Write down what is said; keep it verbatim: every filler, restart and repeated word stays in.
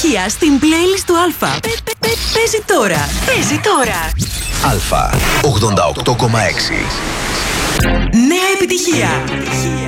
επιτυχία στην playlist του Αλφα. Παίζει τώρα. Παίζει τώρα. Αλφα ογδόντα οκτώ κόμμα έξι. Νέα επιτυχία.